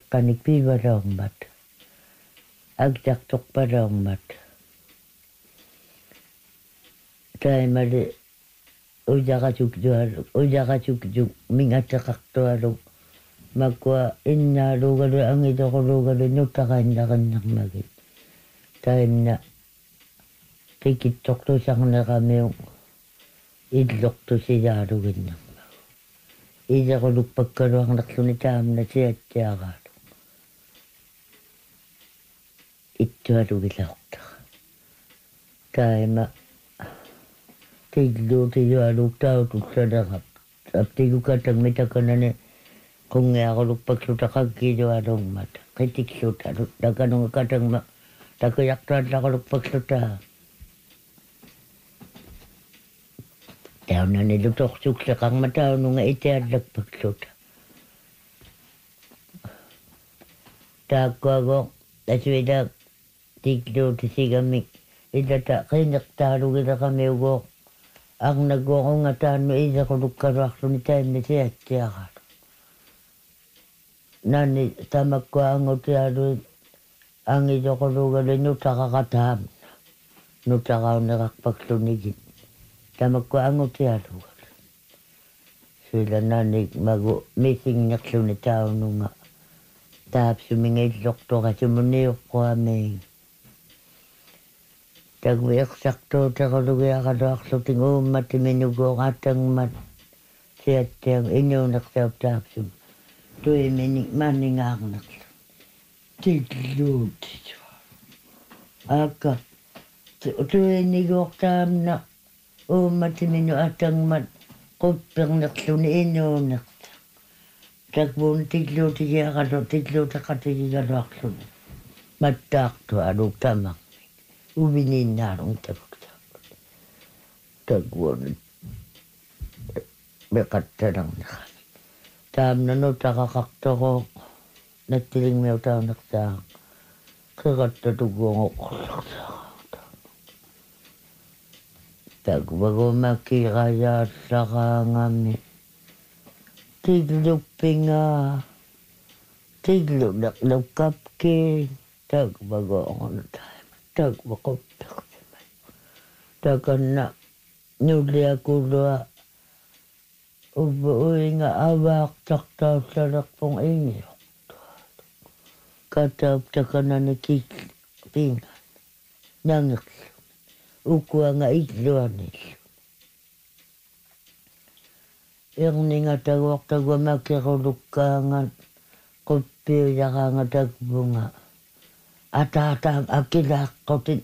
kanik pivarongmat. Agjaktok parongmat. Taimari ujakasukjuk mingatakaktuaruk. Makwa inna lugaru angitoko lugaru nyutakandakannak magit. Taimna tikitokto sangnakamiung idlokto siyaruginnak. Idako lukpagkaruang naksunitam na siyatyakat. Ittuarugilauta. Taima tiglu tijuarugtautuk sadakap. Abtigu katang mitakanane kung ako lukpagsuta kagkijuarugmat. Kitiksuta dakanong katang ma takayaktan ako lukpagsuta. Taon na nilutok suksa kang mataon nga itiadlag pagsuta. Tako ako aswidak tiglo tisigamik idata kinaktaru kita kami ugo ang nagwako nga tano isa ko lukkarak sunitain ni siya tiyakar nani tamak ko ang utiado ang ito ko lugalo nutaka katam nutaka nakakpagsunigin tamak ko ang utiado sila nani mago missing naksunitaw nunga tahap sumingay doktor kasi muniyok ko aming tagwiak sakto takalugya kadoak so tingo matimenugo katang mat siyat tiyang inyo naksab tapsum tuwi maningak naksab tiglud aka tuwi nigok tam na matimenu atang mat kupang naksab ni inyo naksab tagbun tiglud tiya kado tiglud takatigi kadoak so matak to aduk tamak ubinin narong tagwon bekata ng nakakit. Tam na no takakakto ko natiling mew tao naksak kakata tugong ako tagbago makikaya sa kangami tiglupinga tiglup naklapkapki tagbago ako na tayo. Tagwakot tagan na nulia kula ubuoy nga awak taktaw sarak pong inyo kataw takan na nakikipingan nangak ukwa nga itluanis yung nga tagwak makikulukangan kupiyo yaka nga tagbunga atatang akilakotin.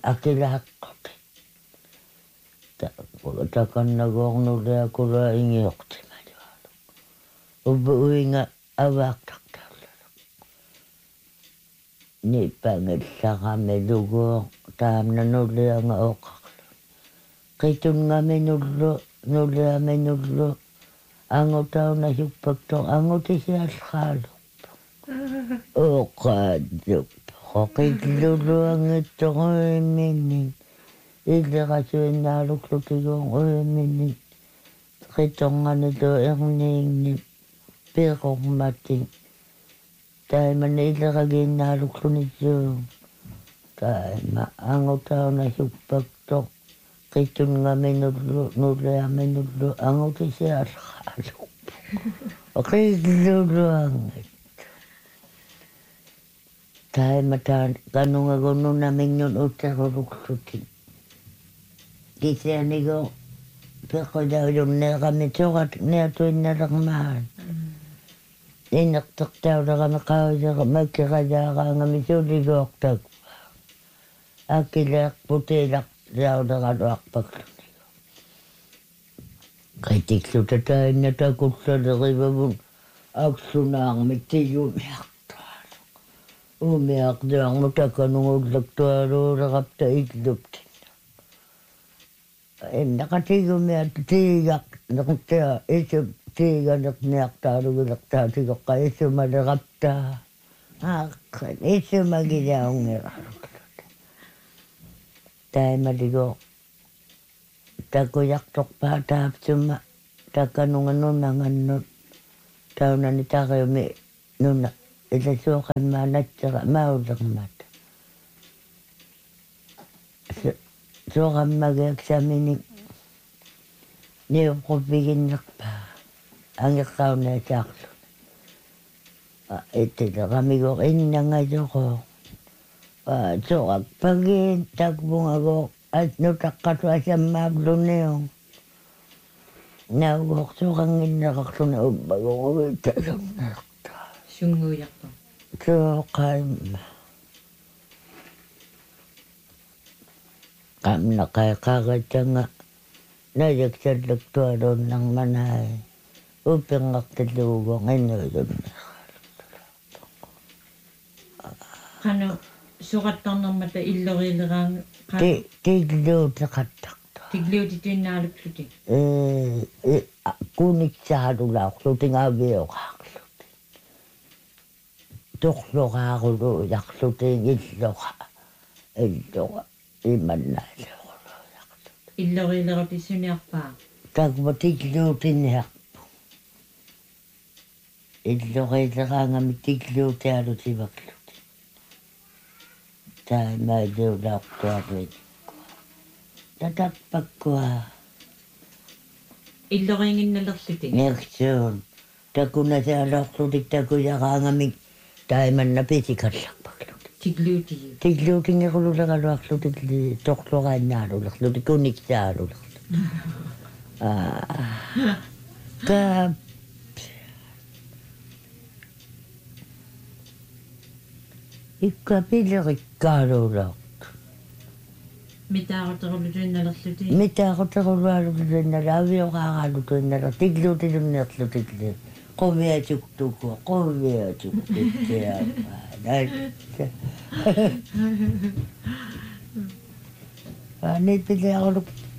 Takan nagong nulia kula ingiyok ti madyalo. Ubuwi nga awak taktaw. Ni pangit sa kami dugo tam na nulia nga okak. Kitun nga minudlo, nulia minudlo. Ango tao na sipagtong, ango ti siya skalo. Okadyo. Kokit luluang ito ko minig. Ila kasi naruklo tigong ko minig. Kitong nga nito ang ningin. Pirong mating. Dahil man ila kagi naruklo nito. Dahil maango tao na supagtok. Kitong nga minudlo, nulaya minudlo. Ango ti siya skalo. Kokit luluang ito. Tayo mata kanong agono namin yun utaruruksutin. Kasi anigo, pero daw yung kami sukat niya ito'y narakmahan. Inaktak daw na kami kawin magkakaya ka nga misuligok tag. Akilak putilak daw na kanuak pagsuligo. Kay tikso tayo na takot sa nakibabong aksunang mitiyo miyak. Umiyak diyang matakanungod lagtuaro rakapta igluptin. Nakatigo miyak tigak nakita iso tiga nakniyak taro gilakta tigak ka iso marakapta. Akan iso magiyaong nirarok. Tayo maligo. Takuyak tok patap suma takanungan nun nangan nun. Tao na nita kayo may nuna. إذا سوق ما نتر ما ودغمت سوق ما جاكساميني نيوقف بيجين نقبا أنقاونا تاقلو إتدغميقو إننا نجوقو سوق بجين تقبونغو نتقطو أسمابلو نيو ناوقو سوق إننا قطونا أبقو إتدغمنا شنو يقطع سوق Kamna kay kakatanga najaksadlak tuwaron ng manay upang aktaluwang inulog. Kano sukat tang ng mata ilog-ilogang Tiglo sa katakta. Tiglo dito yung nalagsuti. Kunik sa harulak, suting abiyo kaksuti. Tuklo ka ako luyak, suting ilo ka. Ilo ka. Iman na siya ko luyak. Ilog-ilog dito siya pa. Tagmatiglo tiniyak po. Ilo ka nga mitiglo tiyaro si bakluti. Tayo medyo lak tuwarin ko. Tatakpag ko Ilog yung nalagsuti. Ngayon, tako na siya lakluti, tako siya ka nga mig. Tayo man napisikat lang bakluti. Tiglo dito. Tiglo tinga ko lula ka lakluti, toklo ka niya lakluti, kunik siya lakluti. Kap. Ikapili karo lak. Mitä ako dito yung nalagsuti? Mitä ko lakluti na labi o kakaluti na lak. Tiglo tinga lakluti. Kovea chuktuko, kovea chuktuko. Nipili ako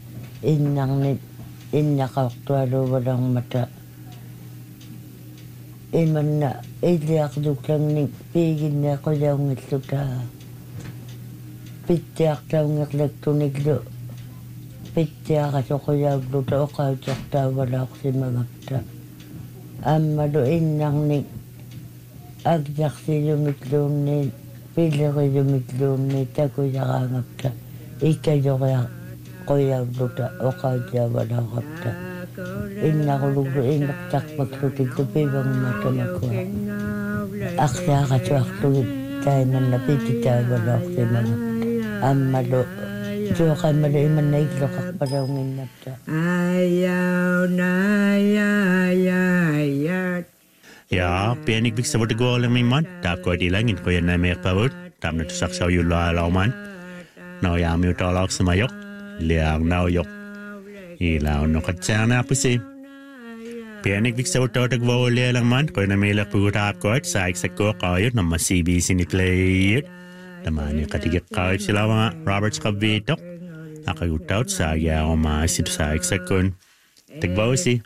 innakaktualo walang mata. Iman na, iliak lang ni pigin na ko yung ito ka. Pitiak lang nagtuniglo. Pitiak aso ko yung luto ka, tsakta wala ko si magapta. Amaluin lang ni agyak si lumitlong ni pili ko lumitlong ni tako siya kangapta. Ikayo ko yung luto o ka siya wala kapta. Inna ko lugo inaktak magsutig ko pibang mata na ko. Akya ka siya aktulid tayo man napiti tayo wala ko si magapta. Amalo. So kay mali man na iglo kak paraw ng napta. Ayaw na ayayat. Ja, pienik viksa vart gå lang min man. Tap ko di langin ko yan na mer pavut. Tam na tusak sa yulo alaw man. Now ya mi utalak sa mayok. Liang now yok. Ilaw no katsana pusi. Pienik viksa vart gå lang man. Ko na melak pavut ap ko at sa iksa ko kayot na masibi siniplayet. Naman yung katigit kayot sila mga Roberts kabitok. Nakagutaut sa agya ako maasip sa eksakon. Tagbaw si.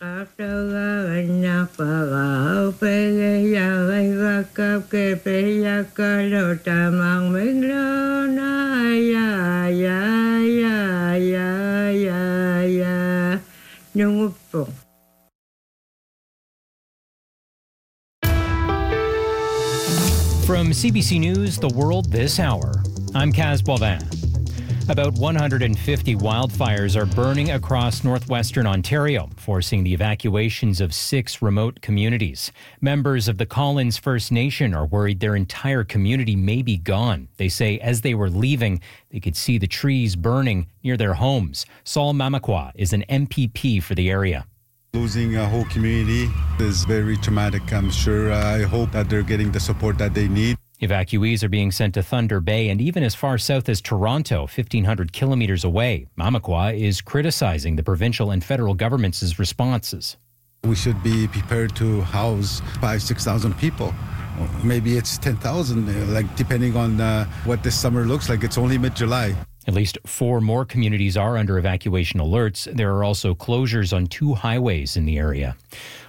From CBC News, The World This Hour, I'm Kaz Boivin. About 150 wildfires are burning across northwestern Ontario, forcing the evacuations of 6 remote communities. Members of the Collins First Nation are worried their entire community may be gone. They say as they were leaving, they could see the trees burning near their homes. Saul Mamakwa is an MPP for the area. Losing a whole community is very traumatic, I'm sure. I hope that they're getting the support that they need. Evacuees are being sent to Thunder Bay and even as far south as Toronto, 1,500 kilometers away. Mamakwa is criticizing the provincial and federal governments' responses. We should be prepared to house 5,000-6,000 people. Maybe it's 10,000, like depending on what this summer looks like. It's only mid-July. At least 4 more communities are under evacuation alerts. There are also closures on 2 highways in the area.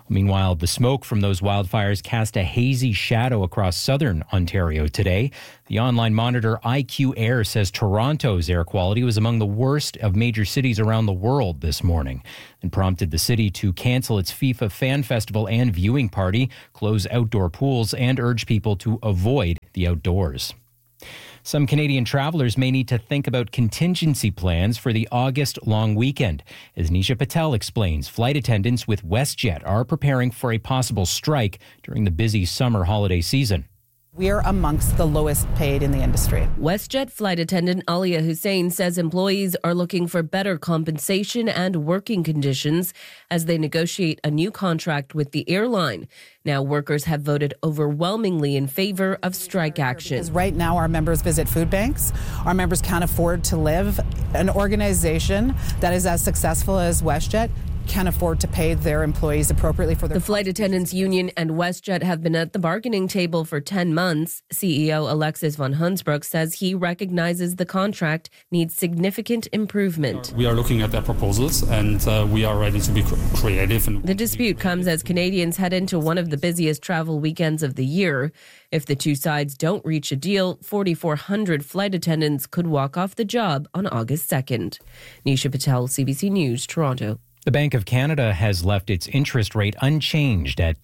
Meanwhile, the smoke from those wildfires cast a hazy shadow across southern Ontario today. The online monitor IQ Air says Toronto's air quality was among the worst of major cities around the world this morning and prompted the city to cancel its FIFA Fan Festival and viewing party, close outdoor pools, and urge people to avoid the outdoors. Some Canadian travelers may need to think about contingency plans for the August long weekend. As Nisha Patel explains, flight attendants with WestJet are preparing for a possible strike during the busy summer holiday season. We are amongst the lowest paid in the industry. WestJet flight attendant Alia Hussein says employees are looking for better compensation and working conditions as they negotiate a new contract with the airline. Now, workers have voted overwhelmingly in favor of strike action. Because right now, our members visit food banks. Our members can't afford to live. An organization that is as successful as WestJet can afford to pay their employees appropriately for their... The Flight Attendants Union and WestJet have been at the bargaining table for 10 months. CEO Alexis von Hunsbroek says he recognizes the contract needs significant improvement. We are looking at their proposals and we are ready to be creative. The dispute comes as Canadians head into one of the busiest travel weekends of the year. If the two sides don't reach a deal, 4,400 flight attendants could walk off the job on August 2nd. Nisha Patel, CBC News, Toronto. The Bank of Canada has left its interest rate unchanged at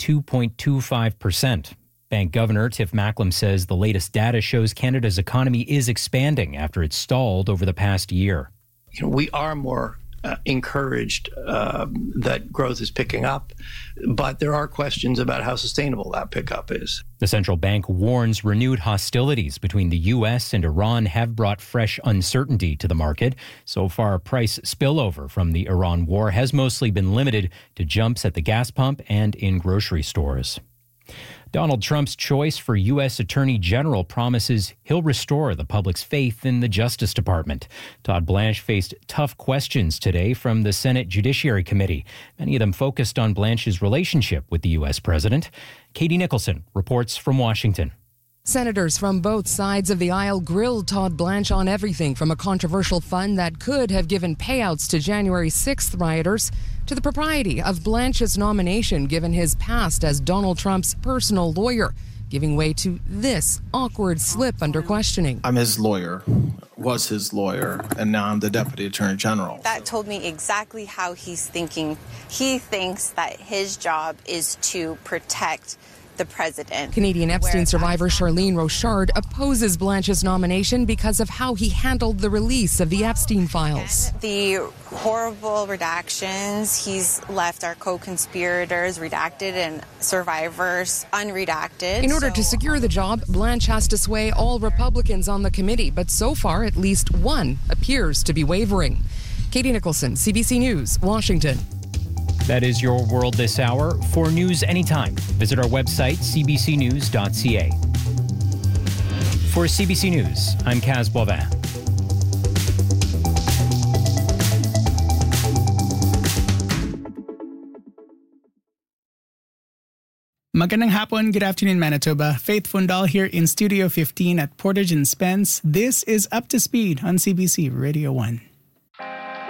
2.25%. Bank Governor Tiff Macklem says the latest data shows Canada's economy is expanding after it stalled over the past year. We are more encouraged that growth is picking up, but there are questions about how sustainable that pickup is. The central bank warns renewed hostilities between the U.S. and Iran have brought fresh uncertainty to the market. So far, price spillover from the Iran war has mostly been limited to jumps at the gas pump and in grocery stores. Donald Trump's choice for U.S. Attorney General promises he'll restore the public's faith in the Justice Department. Todd Blanche faced tough questions today from the Senate Judiciary Committee, many of them focused on Blanche's relationship with the U.S. president. Katie Nicholson reports from Washington. Senators from both sides of the aisle grilled Todd Blanche on everything from a controversial fund that could have given payouts to January 6th rioters to the propriety of Blanche's nomination given his past as Donald Trump's personal lawyer, giving way to this awkward slip under questioning. I'm his lawyer, was his lawyer, and now I'm the Deputy Attorney General. That told me exactly how he's thinking. He thinks that his job is to protect the president. Canadian Epstein survivor Charlene Rochard opposes Blanche's nomination because of how he handled the release of the Epstein files. The horrible redactions, he's left our co-conspirators redacted and survivors unredacted. In order to secure the job, Blanche has to sway all Republicans on the committee, but so far at least one appears to be wavering. Katie Nicholson, CBC News, Washington. That is your world this hour. For news anytime, visit our website, cbcnews.ca. For CBC News, I'm Kaz Boivin. Magandang hapon, good afternoon Manitoba. Faith Fundal here in Studio 15 at Portage and Spence. This is Up to Speed on CBC Radio 1.